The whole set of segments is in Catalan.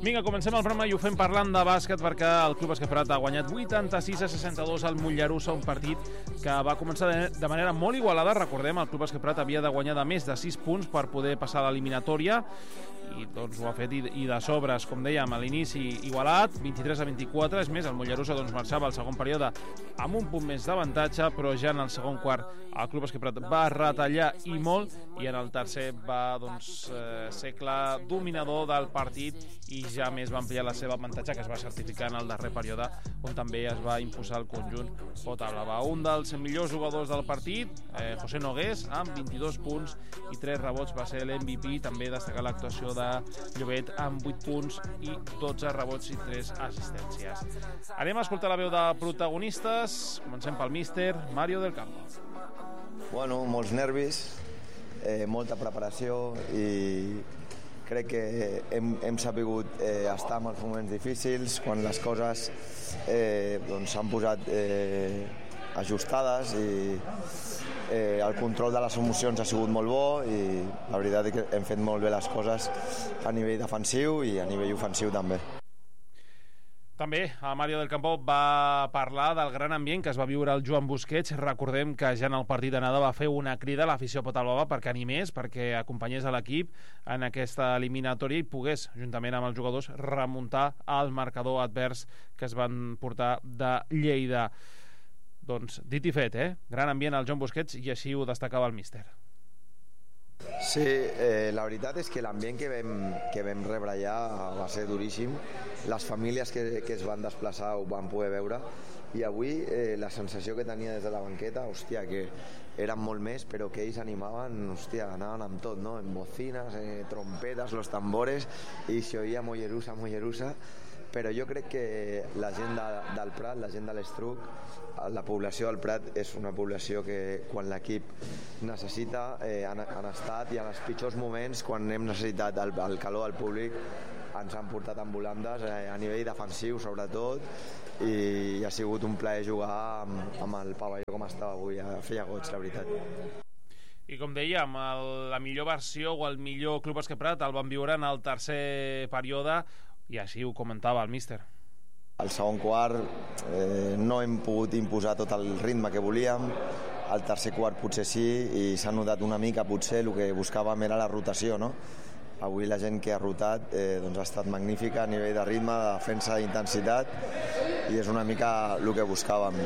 Vinga, comencem el programa i ho fem parlant de bàsquet perquè el Club Bàsquet Prat ha guanyat 86-62 al Mollerussa, un partit que va començar de manera molt igualada. Recordem, el Club Bàsquet Prat havia de guanyar de més de 6 punts per poder passar a l'eliminatòria i doncs ho ha fet i de sobres, com dèiem, a l'inici igualat, 23-24. És més, el Mollerussa marxava al segon període amb un punt més d'avantatge, però ja en el segon quart el Club Bàsquet Prat va retallar i molt, i en el tercer va ser clar dominador del partit i ja més va ampliar la seva avantatge, que es va certificar en el darrer període, on també es va imposar el conjunt Pota Blava. Un dels millors jugadors del partit, José Nogués, amb 22 punts i 3 rebots, va ser l'MVP. També destacar l'actuació de Llobet amb 8 punts i 12 rebots i 3 assistències. Anem a escoltar la veu de protagonistes. Comencem pel míster Mario del Campo. Bueno, molts nervis, molta preparació i crec que hem sabut estar en els moments difícils, quan les coses s'han posat ajustades i el control de les emocions ha sigut molt bo i la veritat és que hem fet molt bé les coses a nivell defensiu i a nivell ofensiu també. També el Mario del Campo va parlar del gran ambient que es va viure al Joan Busquets. Recordem que ja en el partit d'anada va fer una crida a l'afició Potalbava perquè animés, perquè acompanyés a l'equip en aquesta eliminatòria i pogués, juntament amb els jugadors, remuntar el marcador advers que es van portar de Lleida. Doncs dit i fet, gran ambient al Joan Busquets, i així ho destacava el míster. Sí, la veritat és que l'ambient que vam rebre allà va ser duríssim. Les famílies que es van desplaçar ho van poder veure i avui la sensació que tenia des de la banqueta, hòstia, que eren molt més, però que ells animaven, hòstia, anaven amb tot, no? En bocinas, trompetes, los tambores, i se oía Mollerussa, Mollerussa. Però jo crec que la gent del Prat, la gent de l'Estruc, la població del Prat és una població que quan l'equip necessita han estat, i en els pitjors moments, quan hem necessitat el calor del públic, ens han portat amb volandes a nivell defensiu sobretot, i ha sigut un plaer jugar amb el pavelló com estava avui, feia goig, la veritat. I com dèiem, la millor versió o el millor Club Bàsquet Prat el van viure en el tercer període, i així ho comentava el míster. Al segon quart no hem pogut imposar tot el ritme que volíem, al tercer quart potser sí, i s'ha notat una mica, potser el que buscàvem era la rotació, no? Avui la gent que ha rotat ha estat magnífica a nivell de ritme, de defensa, d'intensitat, i és una mica el que buscàvem,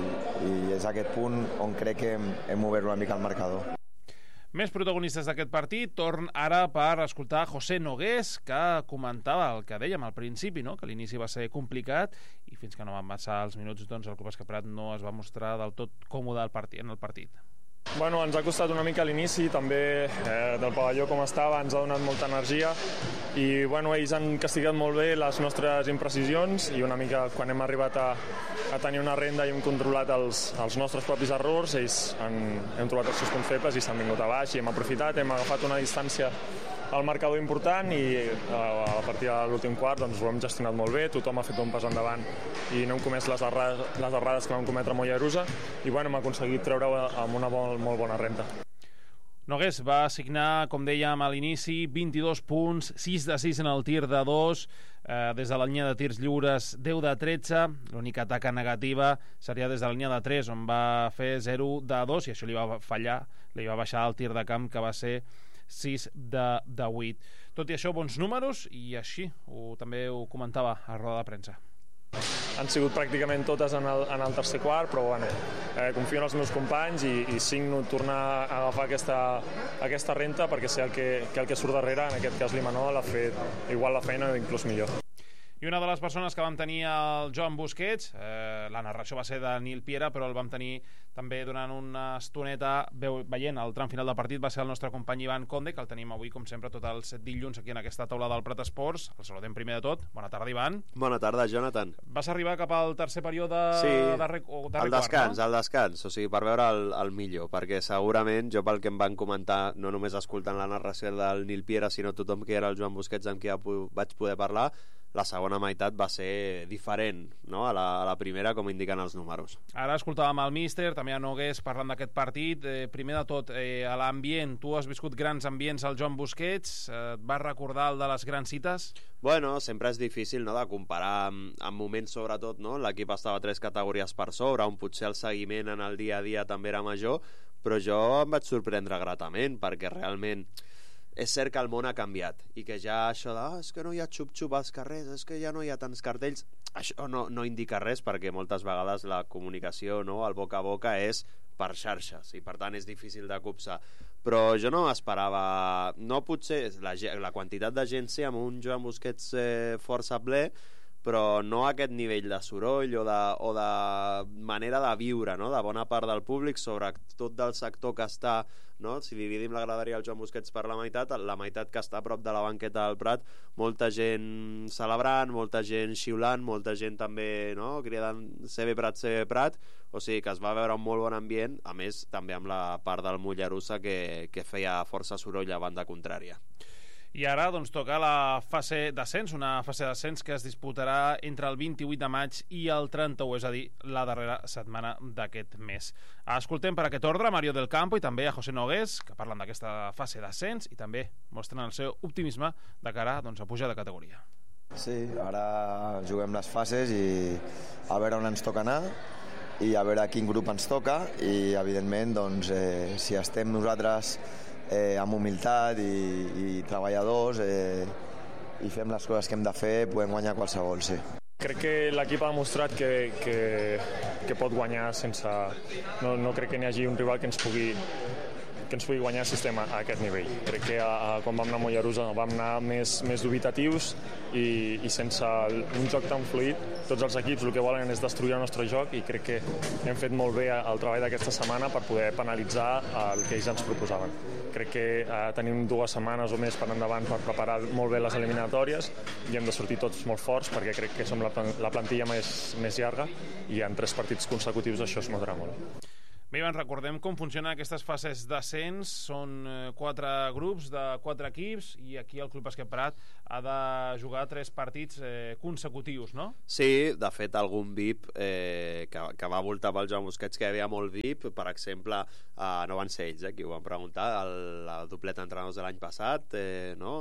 i és aquest punt on crec que hem obert una mica el marcador. Més protagonistes d'aquest partit. Torn ara per escoltar José Nogués, que comentava el que dèiem al principi, no? Que l'inici va ser complicat i fins que no van passar els minuts, doncs el Club Bàsquet Prat no es va mostrar del tot còmode en el partit. Bueno, ens ha costat una mica a l'inici, també del pavelló com estava, ens ha donat molta energia i bueno, ells han castigat molt bé les nostres imprecisions i una mica quan hem arribat a tenir una renda i hem controlat els nostres propis errors, ells hem trobat els seus punts febles i s'han vingut a baix i hem aprofitat, hem agafat una distància al marcador important i a partir de l'últim quart doncs, ho hem gestionat molt bé, tothom ha fet un pas endavant i no hem comès les errades que vam cometre a Mollerussa i bueno, hem aconseguit treure amb una molt bona renta. Nogués va signar, com dèiem a l'inici, 22 punts, 6 de 6 en el tir de 2, des de la línia de tirs lliures 10 de 13, l'única taca negativa seria des de la línia de 3, on va fer 0 de 2, i això li va fallar, li va baixar el tir de camp, que va ser 6 de 8. Tot i això, bons números, i així també ho comentava a roda de premsa. Han sigut pràcticament totes en el tercer quart, però bueno, confio en els meus companys i signo tornar a agafar aquesta renta perquè sé el que surt darrere, en aquest cas l'Imanol, ha fet igual la feina o inclús millor. I una de les persones que vam tenir el Joan Busquets, la narració va ser de Nil Piera, però el vam tenir també durant una estoneta veient el tram final del partit, va ser el nostre company Ivan Conde, que el tenim avui, com sempre, tots els dilluns aquí en aquesta taula del Prat Esports. El saludem primer de tot. Bona tarda, Ivan. Bona tarda, Jonathan. Vas arribar cap al tercer període darrer al descans, no? Al descans, o sigui, per veure el millor, perquè segurament jo pel que em van comentar, no només escoltant la narració del Nil Piera, sinó tothom que era el Joan Busquets amb qui vaig poder parlar, la segona meitat va ser diferent, no? A la primera, com indiquen els números. Ara escoltàvem el míster, també a Nogués, parlant d'aquest partit. Primer de tot, a l'ambient, tu has viscut grans ambients al Joan Busquets, et vas recordar el de les grans cites? Bueno, sempre és difícil, no?, de comparar amb moments, sobretot, no? L'equip estava 3 categories per sobre, on potser el seguiment en el dia a dia també era major, però jo em vaig sorprendre gratament, perquè realment és cert que el món ha canviat i que ja això de és que no hi ha xup-xup als carrers, és que ja no hi ha tants cartells, això no indica res, perquè moltes vegades la comunicació, no?, el boca a boca és per xarxes i per tant és difícil de copsar, però jo no m'esperava, no potser la quantitat de gent sí, amb un Joan Busquets força ple, però no aquest nivell de soroll o de manera de viure, no?, de bona part del públic, sobretot del sector que està, no?, si dividim la graderia al Joan Busquets per la meitat que està a prop de la banqueta del Prat, molta gent celebrant, molta gent xiulant, molta gent també, no?, cridant CB Prat, o sigui que es va veure un molt bon ambient, a més també amb la part del Mollerussa que feia força soroll a banda contrària. I ara doncs toca la fase d'ascens, una fase d'ascens que es disputarà entre el 28 de maig i el 31, és a dir, la darrera setmana d'aquest mes. Escoltem per aquest ordre Mario del Campo i també a José Nogués, que parlen d'aquesta fase d'ascens i també mostren el seu optimisme de cara doncs, a pujar de categoria. Sí, ara juguem les fases i a veure on ens toca anar i a veure quin grup ens toca i evidentment doncs, si estem nosaltres amb humilitat i treballadors i fem les coses que hem de fer, podem guanyar qualsevol, sí. Crec que l'equip ha demostrat que pot guanyar sense... No crec que n'hi hagi un rival que ens pugui guanyar el sistema a aquest nivell. Crec que quan vam anar a Mollerussa vam anar més dubitatius i sense un joc tan fluid. Tots els equips el que volen és destruir el nostre joc i crec que hem fet molt bé el treball d'aquesta setmana per poder penalitzar el que ells ens proposaven. Crec que tenim 2 setmanes o més per endavant per preparar molt bé les eliminatòries i hem de sortir tots molt forts perquè crec que som la plantilla més llarga i en 3 partits consecutius això es notarà molt. Bé, Ivan, recordem com funcionen aquestes fases d'ascens. Són 4 grups de 4 equips i aquí el Club Bàsquet Prat ha de jugar 3 partits consecutius, no? Sí, de fet algun VIP que va voltar pel Joan Busquets que hi havia molt VIP, per exemple no van ser ells qui ho van preguntar, el doblet d'entrenadors de l'any passat, no?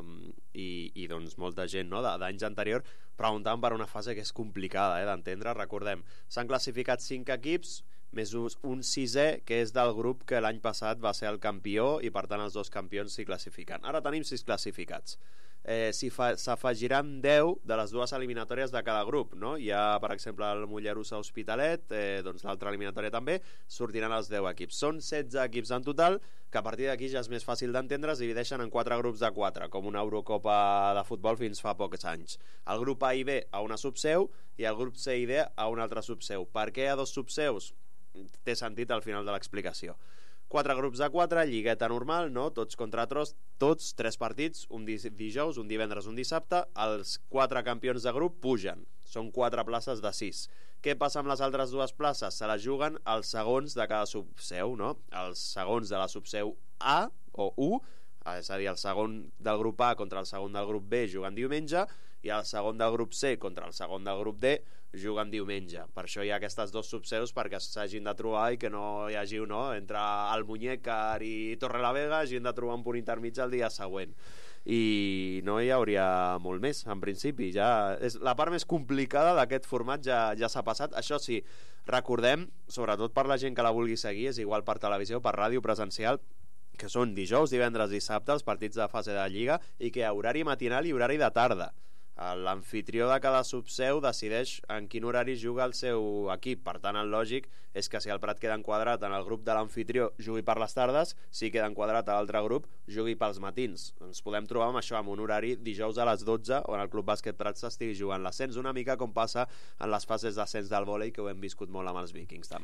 I doncs molta gent, no?, d'anys anterior preguntaven per una fase que és complicada d'entendre. Recordem, s'han classificat 5 equips més un 6è que és del grup que l'any passat va ser el campió i per tant els 2 campions s'hi classifiquen. Ara tenim 6 classificats. S'afegiran 10 de les 2 eliminatòries de cada grup, no? Hi ha, per exemple, el Mollerussa Hospitalet, doncs l'altra eliminatòria també, sortiran els 10 equips. Són 16 equips en total, que a partir d'aquí ja és més fàcil d'entendre, es divideixen en 4 grups de 4, com una Eurocopa de futbol fins fa pocs anys. El grup A i B a una subseu i el grup C i D a una altra subseu. Per què a 2 subseus? Té sentit al final de l'explicació. 4 grups de 4, lligueta normal, no? Tots contra tots, 3 partits, un dijous, un divendres, un dissabte. Els 4 campions de grup pugen. Són 4 places de 6. Què passa amb les altres 2 places? Se les juguen els segons de cada subseu, no? Els segons de la subseu A o U, és a dir, el segon del grup A contra el segon del grup B juguen diumenge i el segon del grup C contra el segon del grup D juguen diumenge. Per això hi ha aquestes 2 subseus perquè s'hagin de trobar i que no hi hagi entre Almuñécar i Torrelavega hagin de trobar un punt intermig el dia següent. I no hi hauria molt més, en principi. Ja és la part més complicada d'aquest format, ja s'ha passat. Això sí, recordem, sobretot per la gent que la vulgui seguir, és igual per televisió, per ràdio, presencial, que són dijous, divendres, dissabte, els partits de fase de Lliga, i que hi ha horari matinal i horari de tarda. L'anfitrió de cada subseu decideix en quin horari juga el seu equip. Per tant, el lògic és que si el Prat queda enquadrat en el grup de l'anfitrió jugui per les tardes, si queda enquadrat a l'altre grup jugui pels matins. Ens podem trobar amb això, amb un horari dijous a les 12 on el Club Bàsquet Prat s'estigui jugant l'ascens, una mica com passa en les fases d'ascens del vòlei, que ho hem viscut molt amb els Vikings també.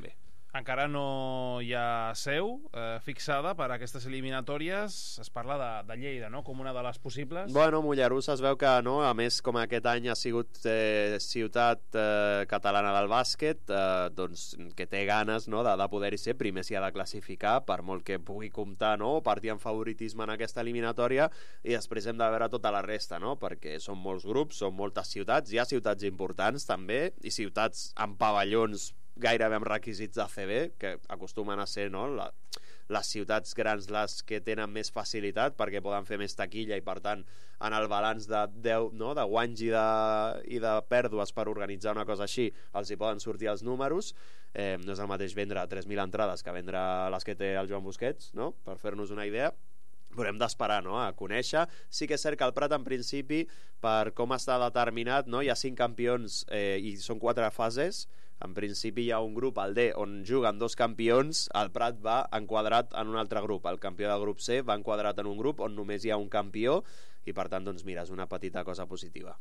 Encara no hi ha seu fixada per a aquestes eliminatòries. Es parla de Lleida, no?, com una de les possibles. Bueno, Mollerussa es veu que, no, a més, com aquest any ha sigut ciutat catalana del bàsquet, doncs que té ganes, no?, de poder-hi ser. Primer s'hi ha de classificar, per molt que pugui comptar, no?, partir amb favoritisme en aquesta eliminatòria, i després hem de veure tota la resta, no?, perquè són molts grups, són moltes ciutats, hi ha ciutats importants també, i ciutats amb pavellons gairebé amb requisits d'ACB, que acostumen a ser, no?, les ciutats grans les que tenen més facilitat perquè poden fer més taquilla i, per tant, en el balanç de guanys i de pèrdues per organitzar una cosa així, els hi poden sortir els números. No és el mateix vendre 3.000 entrades que vendre les que té el Joan Busquets, no?, per fer-nos una idea. Però hem d'esperar, no?, a conèixer. Sí que és cert que el Prat, en principi, per com està determinat, no?, hi ha 5 campions i són 4 fases. En principi hi ha un grup, el D, on juguen 2 campions. El Prat va enquadrat en un altre grup. El campió del grup C va enquadrat en un grup on només hi ha un campió, i per tant, doncs mira, és una petita cosa positiva.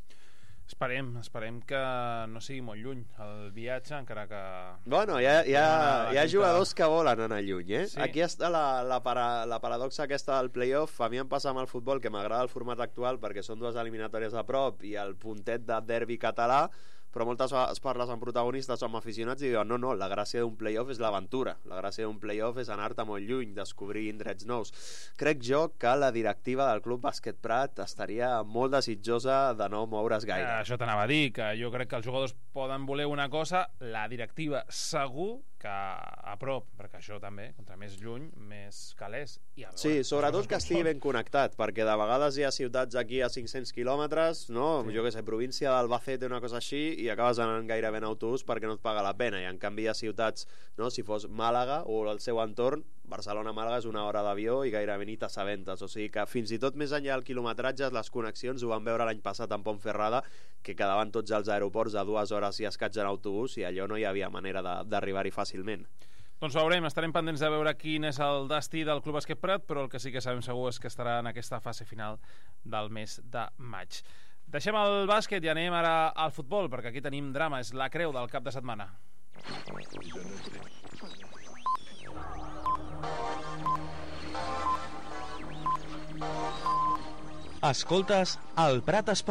Esperem que no sigui molt lluny el viatge, encara que... Bueno, hi ha jugadors que volen anar lluny, eh? Sí. Aquí està la paradoxa aquesta del playoff. A mi em passa amb el futbol que m'agrada el format actual perquè són 2 eliminatòries a prop i el puntet de derbi català, però moltes vegades parles amb protagonistes o amb aficionats i diuen no, la gràcia d'un playoff és l'aventura, la gràcia d'un playoff és anar-te molt lluny, descobrir indrets nous. Crec jo que la directiva del Club Bàsquet Prat estaria molt desitjosa de no moure's gaire. Això t'anava a dir, que jo crec que els jugadors poden voler una cosa, la directiva segur que a prop, perquè això també, contra més lluny, més calés. Sí, sobretot que estigui ben connectat, perquè de vegades hi ha ciutats aquí a 500 quilòmetres, no? Sí. Jo què sé, província d'Albacete, una cosa així, i acabes anant gairebé en autobús perquè no et paga la pena, i en canvi hi ha ciutats, no?, si fos Màlaga o el seu entorn, Barcelona-Màlaga és 1 hora d'avió i gairebé ni t'assabentes, o sigui que fins i tot més enllà del quilometratge, les connexions ho vam veure l'any passat en Ponferrada, que quedaven tots els aeroports a 2 hores i escaig en autobús, i allò no hi havia manera d'arribar-hi fàcilment. Doncs veurem, estarem pendents de veure quin és el destí del Club Bàsquet Prat, però el que sí que sabem segur és que estarà en aquesta fase final del mes de maig. Deixem el bàsquet i anem ara al futbol, perquè aquí tenim drama, és la creu del cap de setmana. Escoltes el Prat Esport.